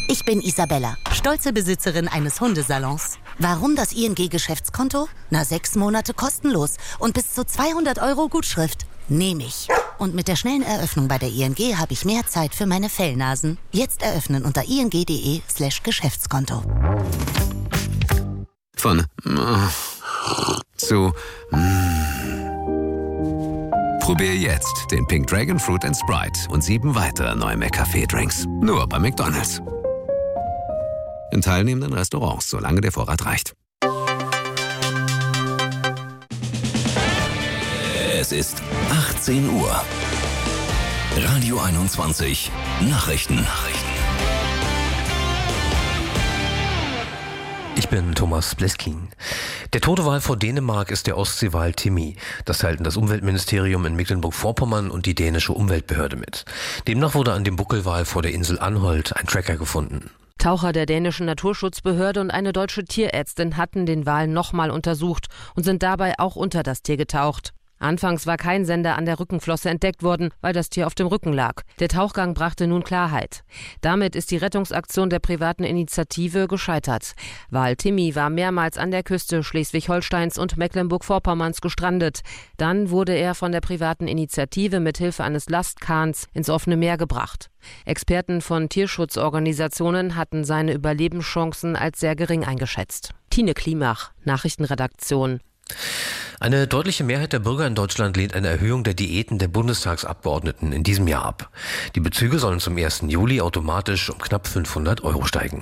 Ich bin Isabella, stolze Besitzerin eines Hundesalons. Warum das ING-Geschäftskonto? 6 Monate kostenlos und bis zu 200 € Gutschrift. Nehme ich. Und mit der schnellen Eröffnung bei der ING habe ich mehr Zeit für meine Fellnasen. Jetzt eröffnen unter ing.de/Geschäftskonto. Von zu Probier jetzt den Pink Dragon Fruit & Sprite und 7 weitere neue McCafé-Drinks. Nur bei McDonald's. In teilnehmenden Restaurants, solange der Vorrat reicht. Es ist 18 Uhr. Radio 21 Nachrichten. Ich bin Thomas Bleskin. Der tote Wal vor Dänemark ist der Ostseewal Timmy. Das teilten das Umweltministerium in Mecklenburg-Vorpommern und die dänische Umweltbehörde mit. Demnach wurde an dem Buckelwal vor der Insel Anholt ein Tracker gefunden. Taucher der dänischen Naturschutzbehörde und eine deutsche Tierärztin hatten den Wal nochmal untersucht und sind dabei auch unter das Tier getaucht. Anfangs war kein Sender an der Rückenflosse entdeckt worden, weil das Tier auf dem Rücken lag. Der Tauchgang brachte nun Klarheit. Damit ist die Rettungsaktion der privaten Initiative gescheitert. Wal Timmy war mehrmals an der Küste Schleswig-Holsteins und Mecklenburg-Vorpommerns gestrandet. Dann wurde er von der privaten Initiative mit Hilfe eines Lastkahns ins offene Meer gebracht. Experten von Tierschutzorganisationen hatten seine Überlebenschancen als sehr gering eingeschätzt. Tine Klimach, Nachrichtenredaktion. Eine deutliche Mehrheit der Bürger in Deutschland lehnt eine Erhöhung der Diäten der Bundestagsabgeordneten in diesem Jahr ab. Die Bezüge sollen zum 1. Juli automatisch um knapp 500 € steigen.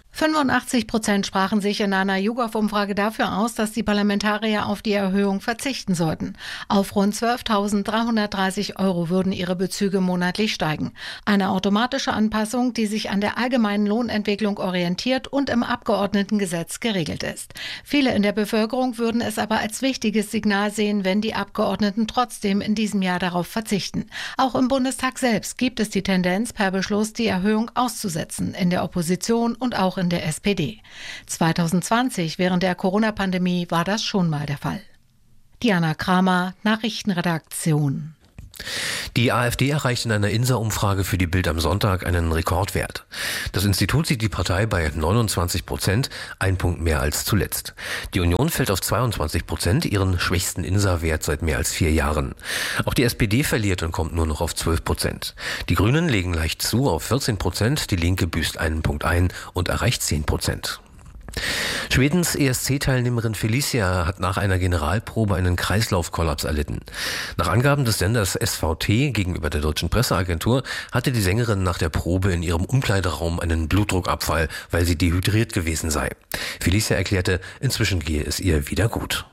85% sprachen sich in einer YouGov-Umfrage dafür aus, dass die Parlamentarier auf die Erhöhung verzichten sollten. Auf rund 12.330 € würden ihre Bezüge monatlich steigen. Eine automatische Anpassung, die sich an der allgemeinen Lohnentwicklung orientiert und im Abgeordnetengesetz geregelt ist. Viele in der Bevölkerung würden es aber als wichtiges Signal sehen, wenn die Abgeordneten trotzdem in diesem Jahr darauf verzichten. Auch im Bundestag selbst gibt es die Tendenz, per Beschluss die Erhöhung auszusetzen, in der Opposition und auch in der SPD. 2020, während der Corona-Pandemie, war das schon mal der Fall. Diana Kramer, Nachrichtenredaktion. Die AfD erreicht in einer INSA-Umfrage für die Bild am Sonntag einen Rekordwert. Das Institut sieht die Partei bei 29%, ein Punkt mehr als zuletzt. Die Union fällt auf 22%, ihren schwächsten INSA-Wert seit mehr als 4 Jahren. Auch die SPD verliert und kommt nur noch auf 12%. Die Grünen legen leicht zu auf 14%, die Linke büßt einen Punkt ein und erreicht 10%. Schwedens ESC-Teilnehmerin Felicia hat nach einer Generalprobe einen Kreislaufkollaps erlitten. Nach Angaben des Senders SVT gegenüber der deutschen Presseagentur hatte die Sängerin nach der Probe in ihrem Umkleideraum einen Blutdruckabfall, weil sie dehydriert gewesen sei. Felicia erklärte, inzwischen gehe es ihr wieder gut.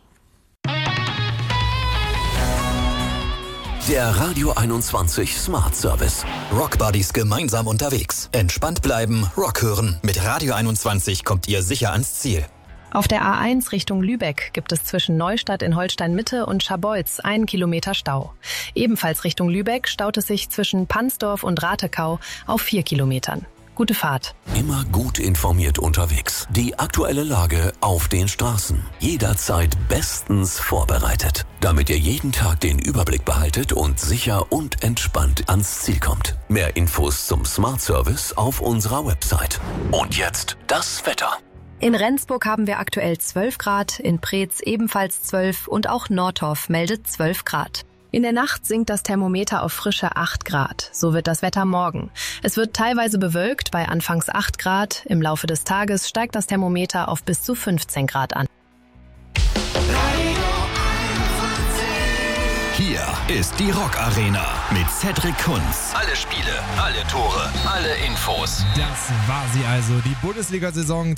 Der Radio 21 Smart Service. Rock Buddies gemeinsam unterwegs. Entspannt bleiben, Rock hören. Mit Radio 21 kommt ihr sicher ans Ziel. Auf der A1 Richtung Lübeck gibt es zwischen Neustadt in Holstein-Mitte und Scharbeutz 1 Kilometer Stau. Ebenfalls Richtung Lübeck staut es sich zwischen Pansdorf und Ratekau auf 4 Kilometern. Gute Fahrt. Immer gut informiert unterwegs. Die aktuelle Lage auf den Straßen. Jederzeit bestens vorbereitet. Damit ihr jeden Tag den Überblick behaltet und sicher und entspannt ans Ziel kommt. Mehr Infos zum Smart Service auf unserer Website. Und jetzt das Wetter. In Rendsburg haben wir aktuell 12 Grad, in Preetz ebenfalls 12 und auch Nordorf meldet 12 Grad. In der Nacht sinkt das Thermometer auf frische 8 Grad. So wird das Wetter morgen. Es wird teilweise bewölkt bei anfangs 8 Grad. Im Laufe des Tages steigt das Thermometer auf bis zu 15 Grad an. Hier ist die Rock Arena mit Cedric Kunz. Alle Spiele, alle Tore, alle Infos. Das war sie also, die Bundesliga-Saison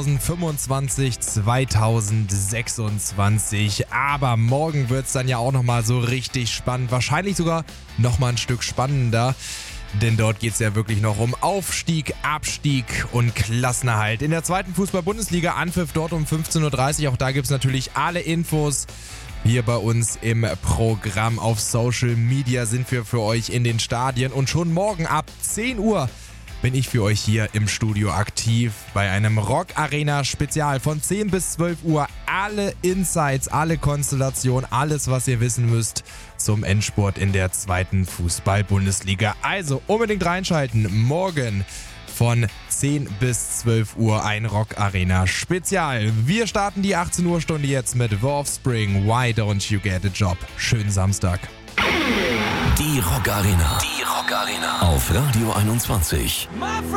2025-2026. Aber morgen wird es dann ja auch nochmal so richtig spannend. Wahrscheinlich sogar nochmal ein Stück spannender. Denn dort geht es ja wirklich noch um Aufstieg, Abstieg und Klassenerhalt. In der zweiten Fußball-Bundesliga, Anpfiff dort um 15.30 Uhr. Auch da gibt es natürlich alle Infos. Hier bei uns im Programm auf Social Media sind wir für euch in den Stadien. Und schon morgen ab 10 Uhr bin ich für euch hier im Studio aktiv bei einem Rock Arena Spezial von 10 bis 12 Uhr. Alle Insights, alle Konstellationen, alles, was ihr wissen müsst zum Endspurt in der zweiten Fußball-Bundesliga. Also unbedingt reinschalten. Morgen von 10 bis 12 Uhr ein Rock Arena Spezial. Wir starten die 18 Uhr Stunde jetzt mit The Offspring, Why Don't You Get a Job? Schönen Samstag. Die Rock Arena. Die Rock Arena. Auf Radio 21.